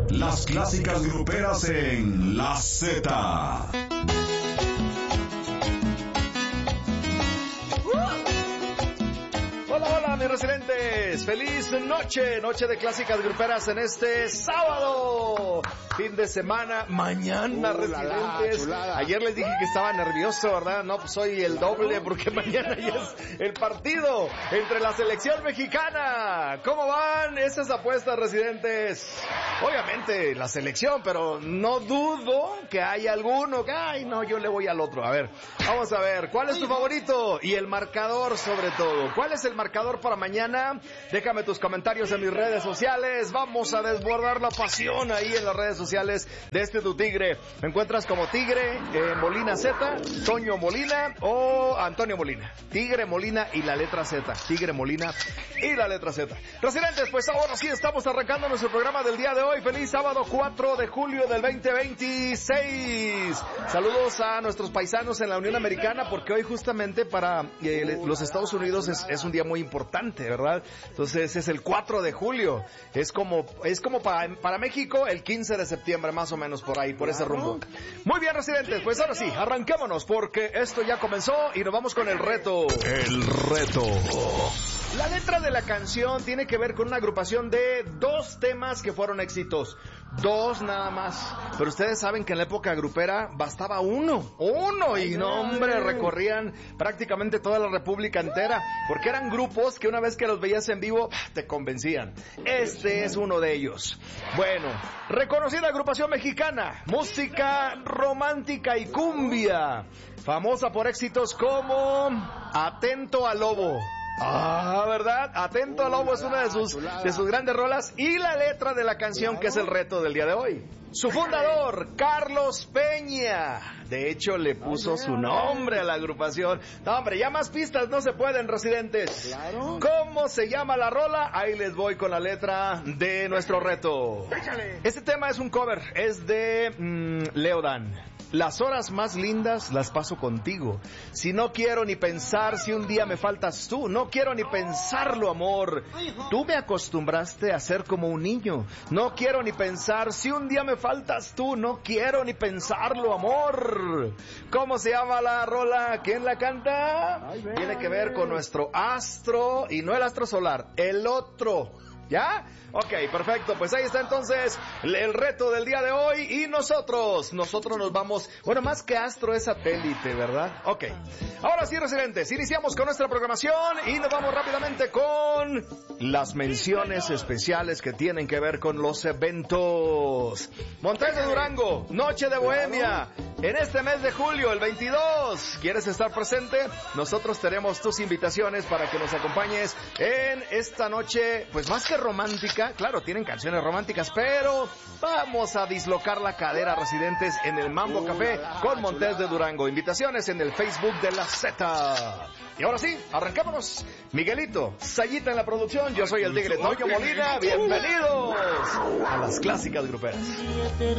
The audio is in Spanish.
Las clásicas gruperas en La Z. Hola, mis residentes. Feliz noche de clásicas gruperas en este sábado. Fin de semana, mañana, residentes. Chulada. Ayer les dije que estaba nervioso, ¿verdad? No, pues soy el doble porque mañana ya es el partido entre la selección mexicana. ¿Cómo van esas apuestas, residentes? Obviamente la selección, pero no dudo que haya alguno que, ay, no, yo le voy al otro. A ver, vamos a ver, ¿cuál es tu favorito? Y el marcador sobre todo. ¿Cuál es el marcador para mañana? Déjame tus comentarios en mis redes sociales. Vamos a desbordar la pasión ahí en las redes sociales de tu Tigre. Me encuentras como Tigre Molina Z, Toño Molina o Antonio Molina. Tigre Molina y la letra Z. Tigre Molina y la letra Z. Residentes, pues ahora sí estamos arrancando nuestro programa del día de hoy. Feliz sábado 4 de julio del 2026. Saludos a nuestros paisanos en la Unión Americana, porque hoy justamente para los Estados Unidos es un día muy importante, ¿verdad? Entonces es el 4 de julio. Es como para México el 15 de septiembre, más o menos por ahí, por ese rumbo. Muy bien, residentes, pues ahora sí, arranquémonos porque esto ya comenzó y nos vamos con el reto. El reto. La letra de la canción tiene que ver con una agrupación de 2 temas que fueron éxitos. 2 nada más. Pero ustedes saben que en la época grupera bastaba uno y no, hombre, recorrían prácticamente toda la república entera, porque eran grupos que una vez que los veías en vivo te convencían. Este es uno de ellos. Bueno, reconocida agrupación mexicana, música romántica y cumbia, famosa por éxitos como Atento al Lobo. Ah, ¿verdad? Atento al Lobo es una de sus grandes rolas, y la letra de la canción que es el reto del día de hoy. Su fundador, Carlos Peña, de hecho le puso su nombre a la agrupación. No, hombre, ya más pistas no se pueden, residentes. Claro. ¿Cómo se llama la rola? Ahí les voy con la letra de nuestro reto. Échale. Este tema es un cover, es de Leodan. Las horas más lindas las paso contigo. Si no quiero ni pensar, si un día me faltas tú, no quiero ni pensarlo, amor. Tú me acostumbraste a ser como un niño. No quiero ni pensar, si un día me faltas tú, no quiero ni pensarlo, amor. ¿Cómo se llama la rola? ¿Quién la canta? Tiene que ver con nuestro astro, y no el astro solar, el otro. ¿Ya? Ok, perfecto. Pues ahí está entonces el reto del día de hoy. Y nosotros nos vamos... Bueno, más que astro es satélite, ¿verdad? Ok. Ahora sí, residentes, iniciamos con nuestra programación y nos vamos rápidamente con las menciones especiales que tienen que ver con los eventos. Montes de Durango, Noche de Bohemia, en este mes de julio, el 22. ¿Quieres estar presente? Nosotros tenemos tus invitaciones para que nos acompañes en esta noche, pues más que romántica. Claro, tienen canciones románticas, pero vamos a dislocar la cadera, residentes, en el Mambo Café con Montes de Durango. Invitaciones en el Facebook de la Z. Y ahora sí, arrancámonos. Miguelito, Sayita en la producción, yo soy el Tigre Toño Molina. Bienvenidos a las clásicas gruperas.